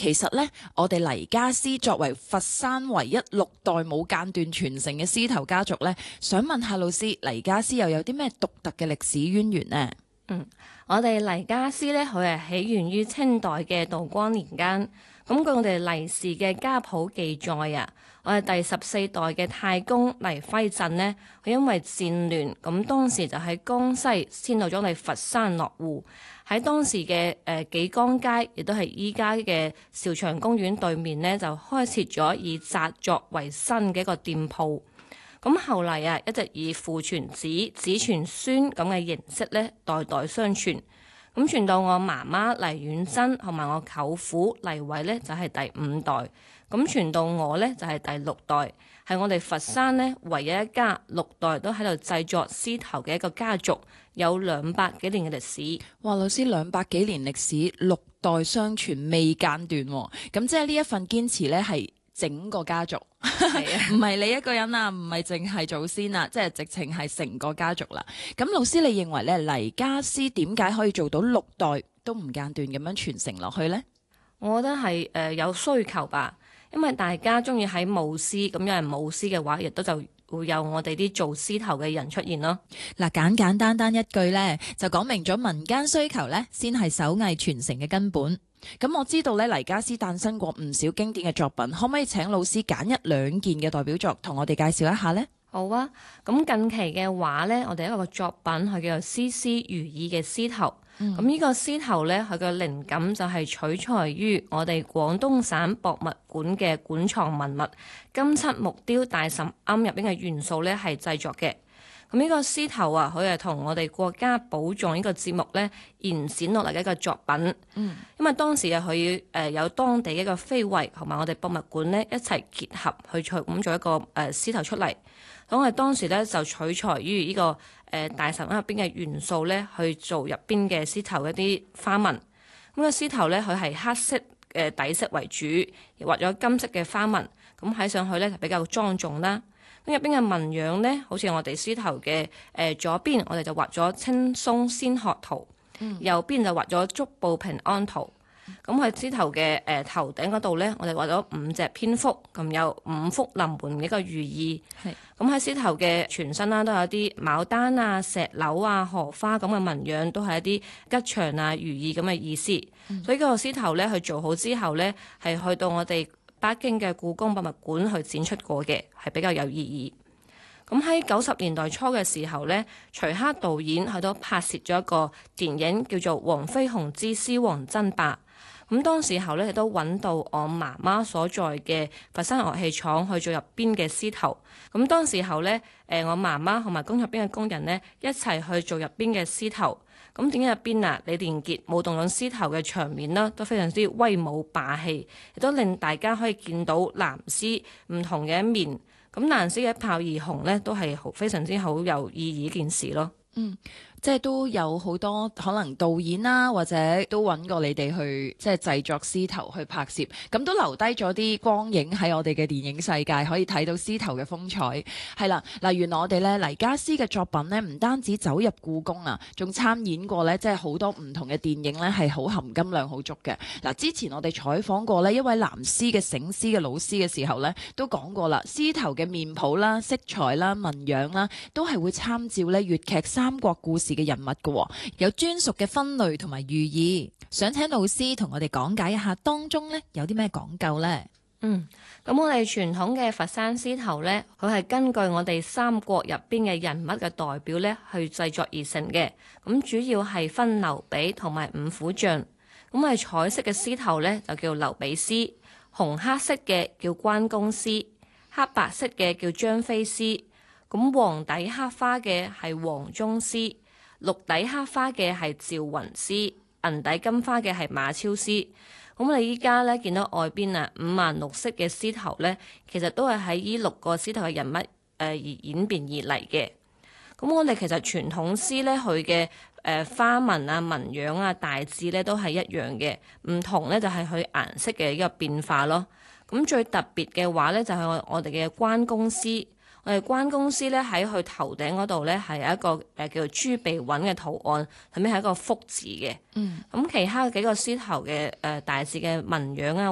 其實咧，我哋黎家獅作為佛山唯一6代冇間斷傳承嘅獅頭家族咧，想問下老師，黎家獅又有啲咩獨特嘅歷史淵源呢？ 我哋黎家獅咧，佢係起源於清代嘅道光年間。咁據我哋黎氏嘅家譜記載啊，我哋第14代嘅太公黎輝鎮呢，佢因為戰亂，咁當時就喺江西遷到咗我哋佛山落戶，喺當時嘅紀江街，亦都係依家嘅兆祥公園對面呢，就開設咗以紮作為生嘅一個店鋪。咁後嚟啊，一直以父傳子、子傳孫咁嘅形式咧，代代相傳。咁傳到我媽媽黎婉珍同埋我舅父黎偉咧，就係第5代。咁傳到我咧，就係第6代，係我哋佛山咧唯一一家6代都喺度製作獅頭嘅一個家族，有200幾年嘅歷史。 哇，老師200幾年歷史，6代相傳未間斷喎，咁即係呢一份堅持咧係整個家族，唔係你一個人啊，唔係淨係祖先啊，即係直情係成個家族啦。咁老師，你認為咧黎家獅點解可以做到6代都唔間斷咁樣傳承落去呢？ 我覺得係有需求吧，因為大家中意喺舞獅，咁有人舞獅嘅話，亦都就會有我哋啲做獅頭嘅人出現咯。 嗱，簡簡單單一句咧，就講明咗民間需求咧，先係手藝傳承嘅根本。咁我知道咧，黎家獅誕生過唔少經典嘅作品，可唔可以請老師揀1、2件嘅代表作，同我哋介紹一下呢？ 好啊，咁近期嘅話呢，我哋一個作品佢叫做絲絲如意嘅獅頭。咁呢個獅頭呢，佢嘅靈感就係取材於我哋廣東省博物館嘅館藏文物金漆木雕大神庵入邊嘅元素呢係製作嘅。咁呢個獅頭啊，佢係同我哋國家寶藏呢個節目呢延展落嚟嘅一個作品。因為當時啊，佢有當地嘅一個非遺同埋我哋博物館呢一齊結合去咁做一個獅頭出嚟。咁我哋當時呢就取材於呢個大神庵入邊嘅元素呢去做入邊嘅獅頭一啲花紋。咁個獅頭呢，佢係黑色底色為主，畫咗金色嘅花紋，咁睇上去呢就比較莊重啦。咁入邊嘅紋樣呢，好似我哋獅頭嘅左邊，我哋就畫咗青松仙鶴圖，右邊就畫咗足部平安圖。咁喺獅頭嘅頭頂嗰度呢，我哋畫咗5隻蝙蝠，咁有5福臨門嘅一個寓意。咁喺獅頭嘅全身啦，都有啲牡丹啊、石榴啊、荷花咁嘅紋樣，都係一啲吉祥啊、如意咁嘅意思。所以個獅頭呢，佢做好之後呢，係去到我哋北京嘅故宮博物館去展出過嘅，係比較有意義。咁喺90年代初嘅時候呢，徐克導演佢都拍攝咗一個電影叫做《黃飛鴻之獅王爭霸》。咁當時候咧，亦都揾到我媽媽所在嘅佛山樂器廠去做入邊嘅獅頭。咁當時候咧，我媽媽同埋工入邊嘅工人呢，一齊去做入邊嘅獅頭。咁點解入邊啊？李連杰舞動咗獅頭嘅場面啦，都非常之威武霸氣，亦都令大家可以見到藍獅唔同嘅一面。咁藍獅嘅一炮而紅呢，都係非常之好有意義一件事咯。 即係都有好多可能導演啦，或者都揾過你哋去即係製作獅頭去拍攝，咁都留低咗啲光影喺我哋嘅電影世界，可以睇到獅頭嘅風采。係啦，嗱，原來我哋咧黎家獅嘅作品呢，唔單止走入故宮啊，仲參演過呢，即係好多唔同嘅電影呢，係好含金量好足嘅。嗱，之前我哋採訪過呢一位南獅嘅醒獅嘅老師嘅時候呢，都講過啦，獅頭嘅面譜啦、色彩啦、紋樣啦，都係會參照呢粵劇《三國故事》嘅人物嘅，有專屬嘅分類同埋寓意。想請老師同我哋講解一下當中呢有啲咩講究呢？ 咁我哋傳統嘅佛山獅頭呢，佢係根據我哋三國入邊嘅人物嘅代表呢去製作而成嘅。咁主要係分劉備同埋五虎將。咁係彩色嘅獅頭呢，就叫劉備獅，紅黑色嘅叫關公獅，黑白色嘅叫張飛獅。咁黃底黑花嘅係黃忠獅，綠底黑花嘅係趙雲獅，銀底金花嘅係馬超獅。咁我哋依家咧見到外邊啊5顏6色嘅獅頭咧，其實都係喺呢6個獅頭嘅人物而演變而嚟嘅。咁我哋其實傳統獅咧佢嘅花紋啊、紋樣啊，大致咧都係一樣嘅，唔同咧就係佢顏色嘅一個變化咯。咁最特別嘅話咧就係我哋嘅關公獅。我哋關公獅咧喺佢頭頂嗰度咧係有一個叫做豬鼻韻嘅圖案，後面係一個福字嘅。咁其他幾個獅頭嘅大致嘅紋樣啊，